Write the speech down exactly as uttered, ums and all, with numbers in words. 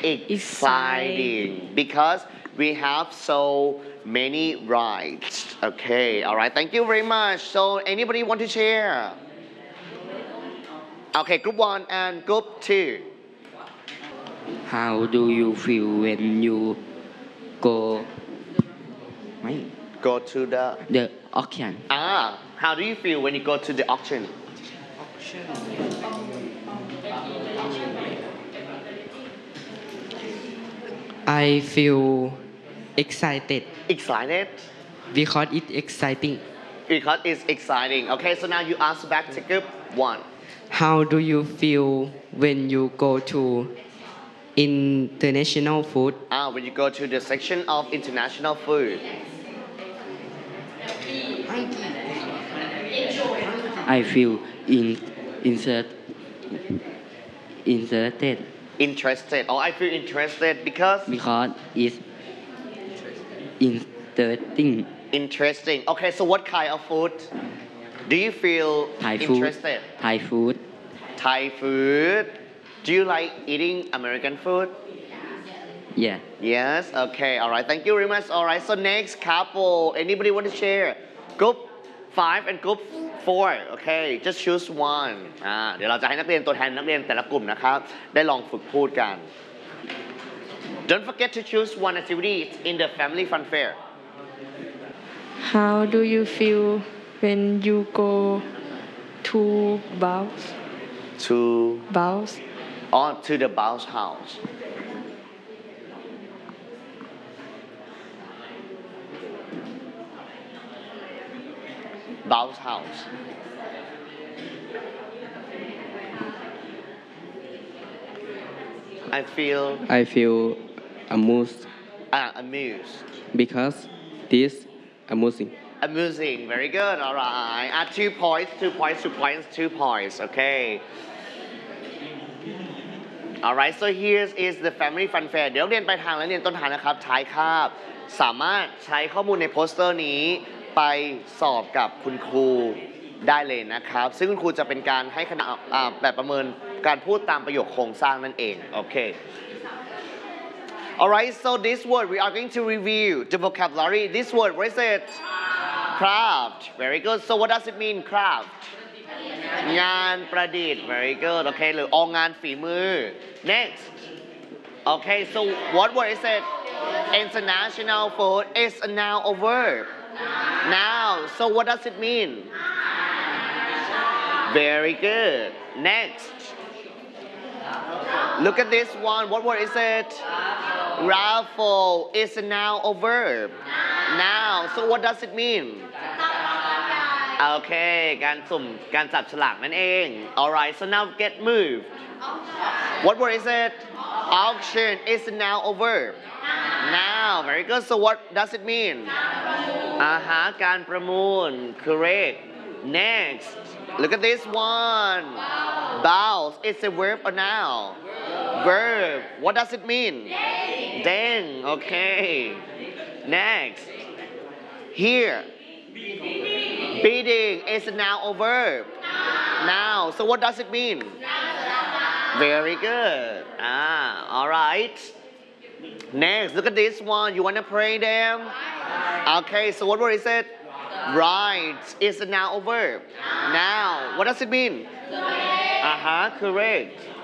exciting because we have so many rides. Okay, all right. Thank you very much. So, anybody want to share? Okay, group one and group two. How do you feel when you go ไม่ Go to the the auction? ah. How do you feel when you go to the auction? I feel excited Excited because it's exciting. because it's exciting. Okay, so now you ask back to group one. How do you feel when you go to international food? Ah, when you go to the section of international food. I feel in insert inserted Interested. Oh, I feel interested because because it's interesting. interesting. Okay, so what kind of food do you feel Thai food. interested? Thai food. Thai food. Do you like eating American food? Yeah. Yes. Okay. All right. Thank you very much. All right. So next couple. Anybody want to share? Group five and group four. Okay. Just choose one. อ่าเดี๋ยวเราจะให้นักเรียนตัวแทนนักเรียนแต่ละกลุ่มนะครับได้ลองฝึกพูดกัน Don't forget to choose one activity in the family fun fair. How do you feel when you go to Baus? To Baus? on to the bounce house. Bounce house. I feel I feel amused uh, amused. because this amusing. Amusing. Very good. All right. Uh, two points, two points, two points, two points. Okay. Alright so here is the family fun fair เดี๋ยวเรียนไปทางแล้วเรียนต้นทางนะครับท้ายคาบสามารถใช้ข้อมูลในโปสเตอร์นี้ไปสอบกับคุณครูได้เลยนะครับซึ่งคุณครูจะเป็นการให้คณะอ่าแบบประเมินการพูดตามประโยคโครงสร้างนั่นเองโอเค Alright so this word we are going to review the vocabulary this word what is it craft very good so what does it mean craft งานประดิษฐ์ very good okay หรือออกงานฝีมือ next okay so what word is it international food is a noun or verb noun so what does it mean very good next look at this one what word is it raffle is a noun or verb noun so what does it meanโอเคการสุ่มการจับฉลากนั่นเอง alright so now get moved what word is it auction is a noun or verb noun very good so what does it mean อ่าฮะการประมูล correct next look at this one bounce is a verb or noun verb what does it mean เด้ง okay next here bidding is a noun or verb noun so what does it mean very good ah all right next look at this one you want to pray them okay so what word is it right is a noun or verb noun what does it mean uh-huh correct